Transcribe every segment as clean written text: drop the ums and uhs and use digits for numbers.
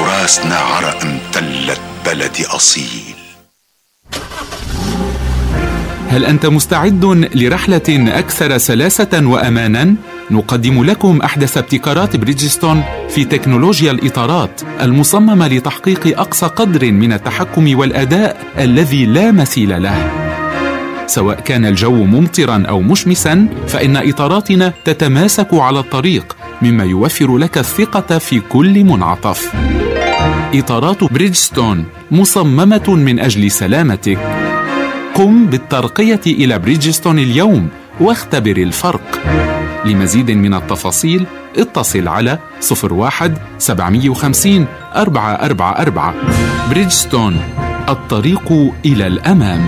تراثنا عرق امتلت بلدي أصيل. هل أنت مستعد لرحلة أكثر سلاسة وأمانا؟ نقدم لكم أحدث ابتكارات بريدجستون في تكنولوجيا الإطارات المصممة لتحقيق أقصى قدر من التحكم والأداء الذي لا مثيل له. سواء كان الجو ممطرا أو مشمسا، فإن إطاراتنا تتماسك على الطريق، مما يوفر لك الثقة في كل منعطف. إطارات بريدجستون مصممة من أجل سلامتك. قم بالترقية إلى بريدجستون اليوم واختبر الفرق. لمزيد من التفاصيل اتصل على 01-750-444. بريدجستون، الطريق إلى الأمام.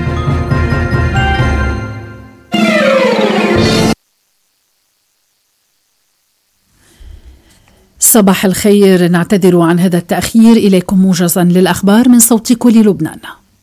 صباح الخير، نعتذر عن هذا التأخير. إليكم موجزا للأخبار من صوت كل لبنان.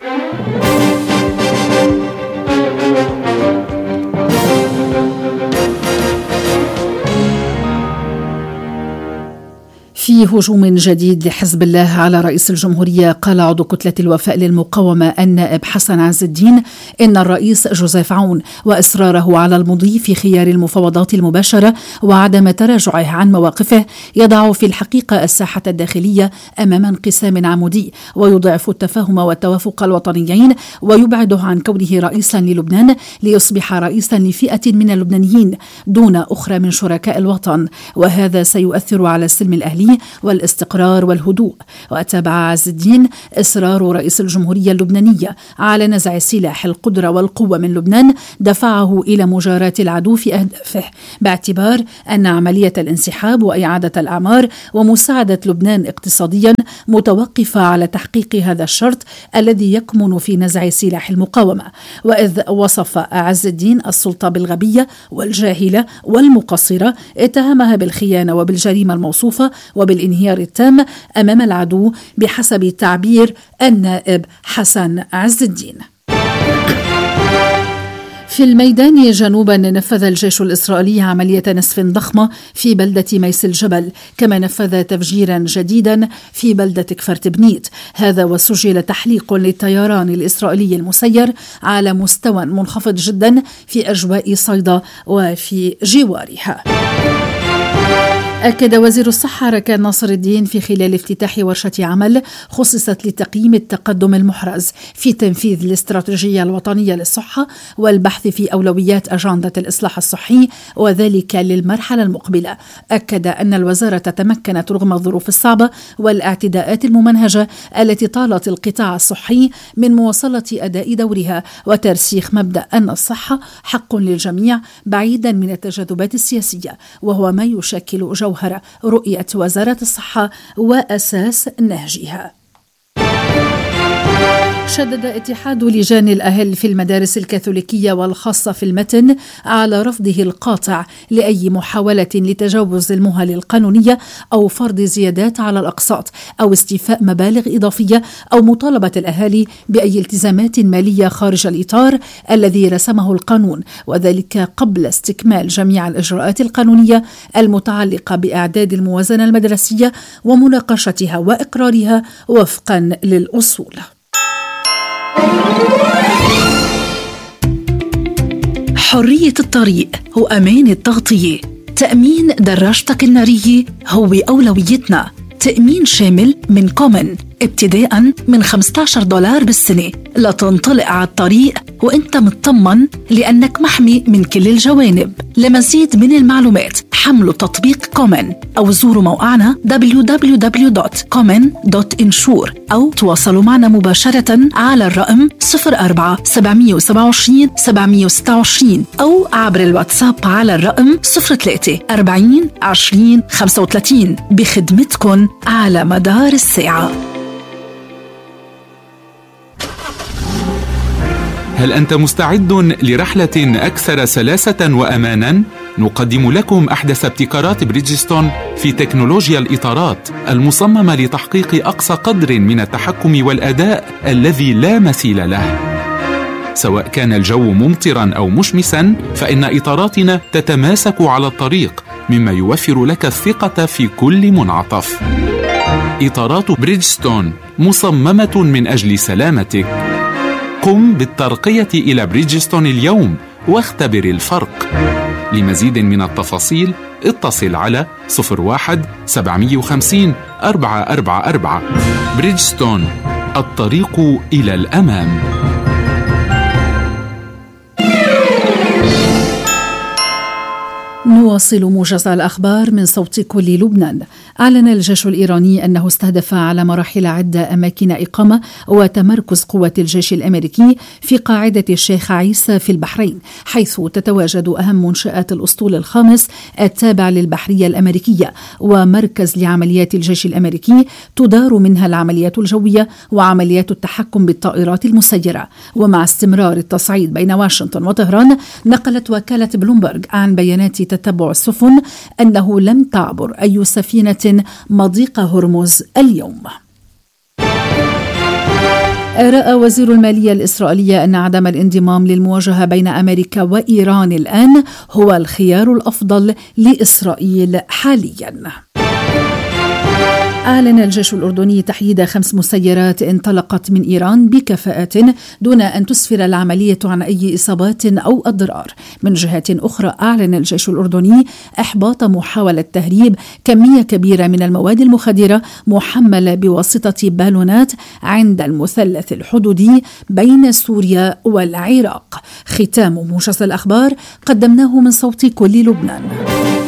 في هجوم جديد لحزب الله على رئيس الجمهورية، قال عضو كتلة الوفاء للمقاومة النائب حسن عز الدين إن الرئيس جوزيف عون وإصراره على المضي في خيار المفاوضات المباشرة وعدم تراجعه عن مواقفه يضع في الحقيقة الساحة الداخلية أمام انقسام عمودي، ويضعف التفاهم والتوافق الوطنيين، ويبعده عن كونه رئيسا للبنان ليصبح رئيسا لفئة من اللبنانيين دون أخرى من شركاء الوطن، وهذا سيؤثر على السلم الأهلي والاستقرار والهدوء. وأتابع عز الدين إصرار رئيس الجمهورية اللبنانية على نزع سلاح القدرة والقوة من لبنان دفعه إلى مجاراة العدو في أهدافه، باعتبار أن عملية الانسحاب وإعادة الأعمار ومساعدة لبنان اقتصاديا متوقفة على تحقيق هذا الشرط الذي يكمن في نزع سلاح المقاومة. وإذ وصف عز الدين السلطة بالغبية والجاهلة والمقصرة، اتهمها بالخيانة وبالجريمة الموصوفة وبالانهيار التام أمام العدو بحسب تعبير النائب حسن عز الدين. في الميدان جنوبا، نفذ الجيش الإسرائيلي عملية نسف ضخمة في بلدة ميس الجبل، كما نفذ تفجيرا جديدا في بلدة كفرت بنيت. هذا وسجل تحليق للطيران الإسرائيلي المسير على مستوى منخفض جدا في أجواء صيدا وفي جوارها. أكد وزير الصحة ركان ناصر الدين في خلال افتتاح ورشة عمل خصصت لتقييم التقدم المحرز في تنفيذ الاستراتيجية الوطنية للصحة والبحث في أولويات أجندة الإصلاح الصحي وذلك للمرحلة المقبلة. أكد أن الوزارة تمكنت رغم الظروف الصعبة والاعتداءات الممنهجة التي طالت القطاع الصحي من مواصلة أداء دورها وترسيخ مبدأ أن الصحة حق للجميع بعيدا من التجاذبات السياسية، وهو ما يشكل جوهر رؤية وزارة الصحة وأساس نهجها. شدد اتحاد لجان الأهل في المدارس الكاثوليكية والخاصة في المتن على رفضه القاطع لأي محاولة لتجاوز المهل القانونية أو فرض زيادات على الأقساط أو استيفاء مبالغ إضافية أو مطالبة الأهالي بأي التزامات مالية خارج الإطار الذي رسمه القانون، وذلك قبل استكمال جميع الإجراءات القانونية المتعلقة بإعداد الموازنة المدرسية ومناقشتها وإقرارها وفقا للأصول. حرية الطريق هو أمان التغطية. تأمين دراجتك النارية هو أولويتنا. تأمين شامل من كومن ابتداء من $15 بالسنة لتنطلق على الطريق وانت مطمن لأنك محمي من كل الجوانب. لمزيد من المعلومات حملوا تطبيق كومن أو زوروا موقعنا www.common.insure أو تواصلوا معنا مباشرة على الرقم 04-727-726 أو عبر الواتساب على الرقم 03-40-20-35 بخدمتكم على مدار الساعة. هل أنت مستعد لرحلة أكثر سلاسة وأمانا؟ نقدم لكم أحدث ابتكارات بريدجستون في تكنولوجيا الإطارات المصممة لتحقيق أقصى قدر من التحكم والأداء الذي لا مثيل له. سواء كان الجو ممطرا أو مشمسا، فإن إطاراتنا تتماسك على الطريق، مما يوفر لك الثقة في كل منعطف. إطارات بريدجستون مصممة من أجل سلامتك. قم بالترقية إلى بريدجستون اليوم واختبر الفرق. لمزيد من التفاصيل اتصل على 01-750-444. بريدجستون، الطريق إلى الأمام. نواصل موجز الأخبار من صوت كل لبنان. أعلن الجيش الإيراني أنه استهدف على مراحل عدة أماكن إقامة وتمركز قوات الجيش الأمريكي في قاعدة الشيخ عيسى في البحرين، حيث تتواجد أهم منشآت الأسطول الخامس التابع للبحرية الأمريكية ومركز لعمليات الجيش الأمريكي تدار منها العمليات الجوية وعمليات التحكم بالطائرات المسيرة. ومع استمرار التصعيد بين واشنطن وطهران، نقلت وكالة بلومبرغ عن بيانات تتبع السفن أنه لم تعبر أي سفينة مضيق هرمز اليوم. رأى وزير المالية الإسرائيلي أن عدم الانضمام للمواجهة بين أمريكا وإيران الآن هو الخيار الأفضل لإسرائيل حالياً. أعلن الجيش الأردني تحييد 5 مسيرات انطلقت من إيران بكفاءة دون أن تسفر العملية عن أي إصابات أو أضرار. من جهة أخرى، أعلن الجيش الأردني إحباط محاولة تهريب كمية كبيرة من المواد المخدرة محملة بواسطة بالونات عند المثلث الحدودي بين سوريا والعراق. ختام موجز الأخبار قدمناه من صوت كل لبنان.